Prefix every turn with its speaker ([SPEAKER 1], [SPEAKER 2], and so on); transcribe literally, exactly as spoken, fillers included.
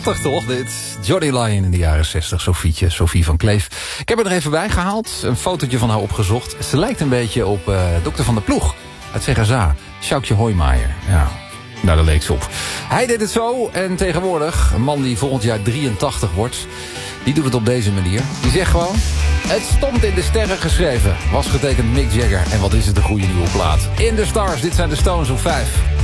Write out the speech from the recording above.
[SPEAKER 1] prachtig toch, dit? Jody Lyon in de jaren zestig, Sofietje, Sophie van Kleef. Ik heb er even bij gehaald, een fotootje van haar opgezocht. Ze lijkt een beetje op uh, dokter Van der Ploeg uit Zeggerza. Sjoukje Hoijmaier, ja. Nou, daar leek ze op. Hij deed het zo en tegenwoordig, een man die volgend jaar drieëntachtig wordt, die doet het op deze manier. Die zegt gewoon, het stond in de sterren geschreven. Was getekend Mick Jagger. En wat is het een goede nieuwe plaat. In the Stars, dit zijn de Stones op vijf.